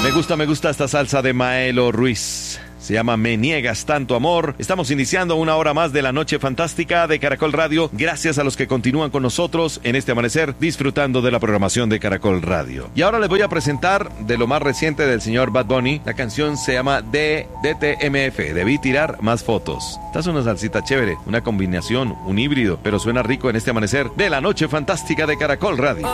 Me gusta esta salsa de Maelo Ruiz. Se llama Me Niegas Tanto Amor. Estamos iniciando una hora más de la Noche Fantástica de Caracol Radio. Gracias a los que continúan con nosotros en este amanecer, disfrutando de la programación de Caracol Radio. Y ahora les voy a presentar de lo más reciente del señor Bad Bunny. La canción se llama DTMF, Debí Tirar Más Fotos. Esta es una salsita chévere, una combinación, un híbrido, pero suena rico en este amanecer de la Noche Fantástica de Caracol Radio.